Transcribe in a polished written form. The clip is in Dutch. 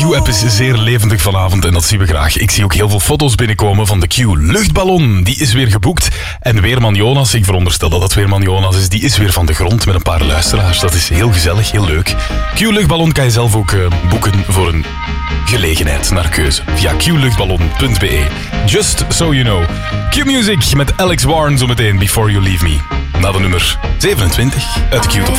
Q-app is zeer levendig vanavond en dat zien we graag. Ik zie ook heel veel foto's binnenkomen van de Q-luchtballon. Die is weer geboekt. En Weerman Jonas, ik veronderstel dat dat Weerman Jonas is, die is weer van de grond met een paar luisteraars. Dat is heel gezellig, heel leuk. Q-luchtballon kan je zelf ook boeken voor een gelegenheid naar keuze. Via qluchtballon.be. Just so you know. Q-music met Alex Warren zometeen, Before You Leave Me. Na de nummer 27 uit de Q-top